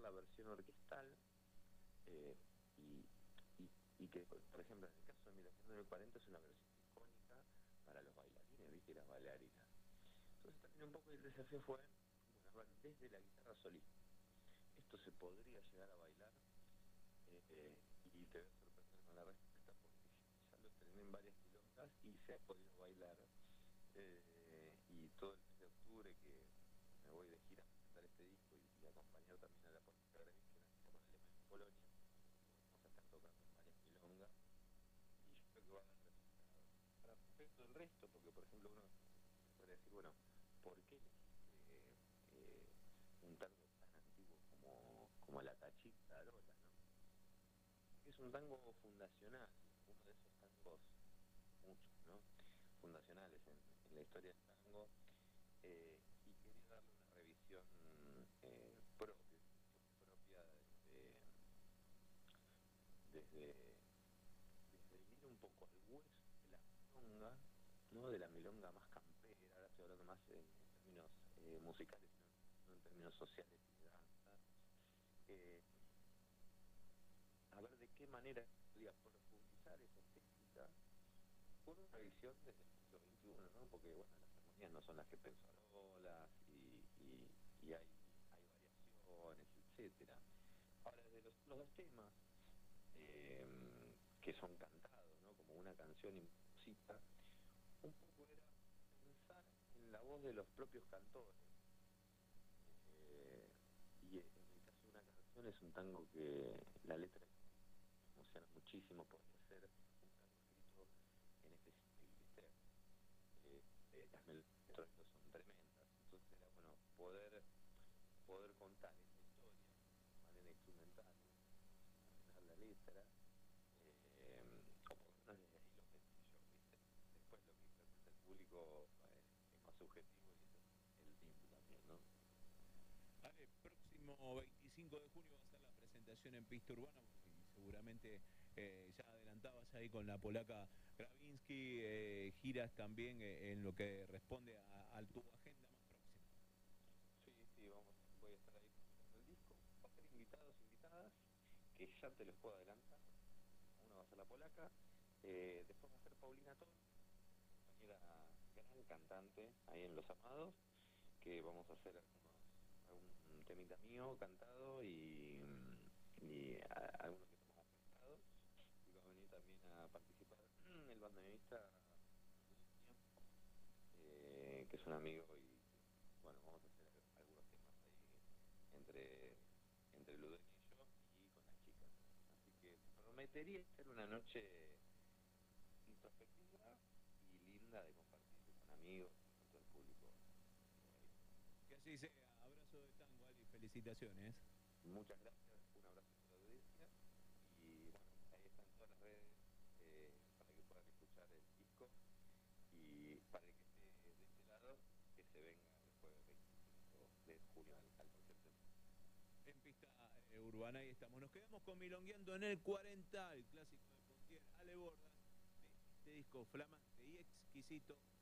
la versión orquestal, eh, y, y que, por ejemplo, en el caso de 1940 es una versión icónica para los bailarines, ¿viste? Y las bailarinas. Entonces también un poco el desafío fue, bueno, a ver, desde la guitarra solista, esto se podría llegar a bailar, y te voy a sorprender con la respuesta porque ya lo estrené en varias milongas y se ha podido bailar, y todo el mes de octubre que me voy de gira a presentar este disco y acompañar también a la Polka Gravitsky con Alemania y Polonia, vamos a estar tocando en varias milongas y yo creo que va a dar resultado. Para respecto del resto, porque por ejemplo uno podría decir, bueno, ¿por qué elegiste un tango tan antiguo como la Tachita Lola, ¿no? Es un tango fundacional, uno de esos tangos, muchos, ¿no? Fundacionales en la historia del tango, y quería darle una revisión propia desde ir un poco al hueso de la milonga, ¿no? De la milonga más campera, ahora estoy hablando más en términos musicales, no en términos sociales y de danza. Eh, a ver de qué manera podría profundizar esa estética con una visión desde el siglo XXI, ¿no? Porque, bueno, las armonías no son las que pensó Arolas y hay variaciones, etcétera. Ahora, desde los dos temas, eh, que son cantados, ¿no? Como una canción y música, un poco era pensar en la voz de los propios cantores. Eh, y en el caso de una canción es un tango que la letra me emociona muchísimo, podría ser un tango escrito en este estilo, ¿viste? Las melodías son tremendas, entonces era bueno poder contar esa historia de manera instrumental, sin arreglar la letra, o por lo menos desde ahí lo pensé yo, ¿viste? Después lo que interpreta el público es más subjetivo y ese es el lindo también, ¿no? Ale, próximo 25 de junio va a ser la presentación en Pista Urbana y seguramente ya adelantabas ahí con la polaca Gravinsky, giras también en lo que responde a tu agenda más próxima. Sí, voy a estar ahí presentando el disco. Va a ser invitados, invitadas, que ya te los puedo adelantar. Una va a ser la polaca, después va a ser Paulina Toro, compañera gran cantante ahí en Los Amados, que vamos a hacer algún temita mío cantado y algunos que tomamos prestados. Y va a venir también a participar el bandoneonista Ludueña, que es un amigo y bueno, vamos a hacer algunos temas ahí entre Ludueña y yo y con las chicas. Así que prometería ser una noche introspectiva y linda de compartir con amigos y con todo el público que va a ir. Que así sea, abrazo de tango, Ali, felicitaciones. Muchas gracias, un abrazo a toda la audiencia y bueno, ahí están todas las redes, para que puedan escuchar el disco y para el que esté de este lado, que se venga el jueves 25 de junio al concierto. En Pista Urbana y estamos. Nos quedamos con Milongueando en el 40, el clásico de Pontier, Ale Bordas, de este disco flamante y exquisito